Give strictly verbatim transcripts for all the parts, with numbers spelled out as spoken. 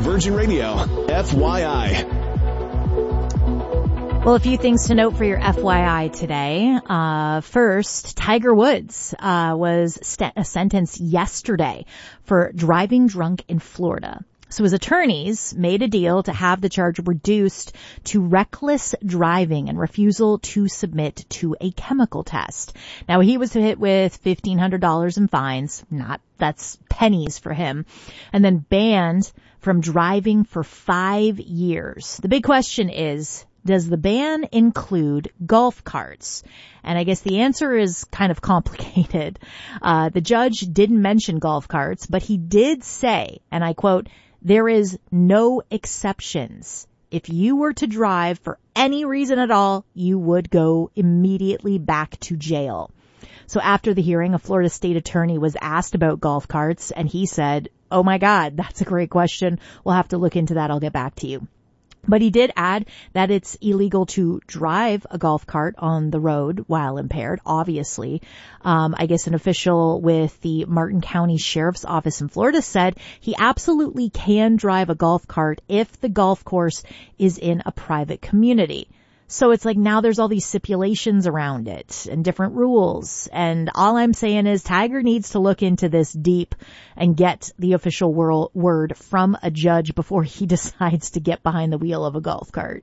Virgin Radio, F Y I. Well, a few things to note for your F Y I today. Uh, first, Tiger Woods uh, was st- sentenced yesterday for driving drunk in Florida. So his attorneys made a deal to have the charge reduced to reckless driving and refusal to submit to a chemical test. Now, he was hit with fifteen hundred dollars in fines. Not, that's pennies for him. And then banned from driving for five years. The big question is, does the ban include golf carts? And I guess the answer is kind of complicated. Uh, the judge didn't mention golf carts, but he did say, and I quote, "There is no exceptions. If you were to drive for any reason at all, you would go immediately back to jail." So after the hearing, a Florida state attorney was asked about golf carts, and he said, "Oh my God, that's a great question. We'll have to look into that. I'll get back to you." But he did add that it's illegal to drive a golf cart on the road while impaired, obviously. Um, I guess an official with the Martin County Sheriff's Office in Florida said he absolutely can drive a golf cart if the golf course is in a private community. So it's like now there's all these stipulations around it and different rules. And all I'm saying is Tiger needs to look into this deep and get the official wor- word from a judge before he decides to get behind the wheel of a golf cart.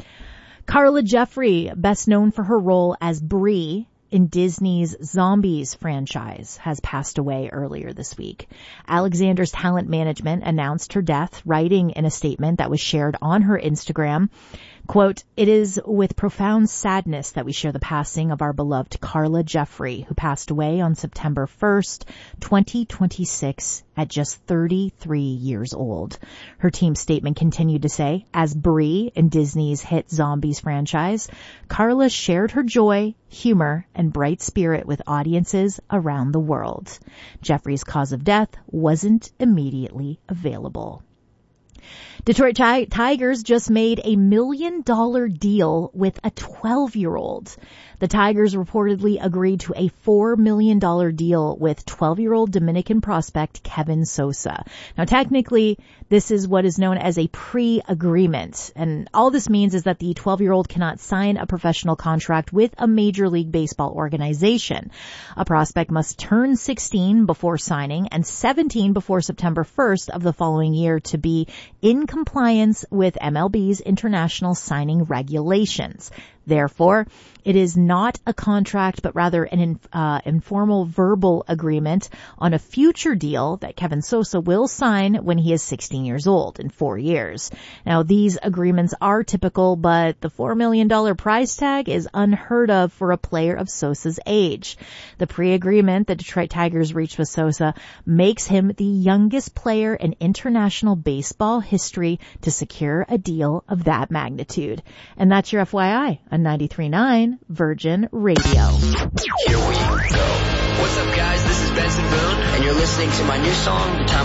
Carla Jeffrey, best known for her role as Bree in Disney's Zombies franchise, has passed away earlier this week. Alexander's Talent Management announced her death, writing in a statement that was shared on her Instagram, quote, "It is with profound sadness that we share the passing of our beloved Carla Jeffrey, who passed away on September first, twenty twenty-six, at just thirty-three years old." Her team statement continued to say, as Bree in Disney's hit Zombies franchise, Carla shared her joy, humor, and bright spirit with audiences around the world. Jeffrey's cause of death wasn't immediately available. Detroit Tigers just made a million dollar deal with a twelve-year-old. The Tigers reportedly agreed to a four million dollars deal with twelve-year-old Dominican prospect Kevin Sosa. Now, technically, this is what is known as a pre-agreement. And all this means is that the twelve-year-old cannot sign a professional contract with a Major League Baseball organization. A prospect must turn sixteen before signing and seventeen before September first of the following year to be in compliance with M L B's international signing regulations. Therefore, it is not a contract, but rather an uh, informal verbal agreement on a future deal that Kevin Sosa will sign when he is sixteen years old in four years. Now, these agreements are typical, but the four million dollars price tag is unheard of for a player of Sosa's age. The pre-agreement the Detroit Tigers reached with Sosa makes him the youngest player in international baseball history to secure a deal of that magnitude. And that's your F Y I on ninety-three point nine Virgin Radio. Here we go. What's up, guys? This is Benson Boone, and you're listening to my new song, The Time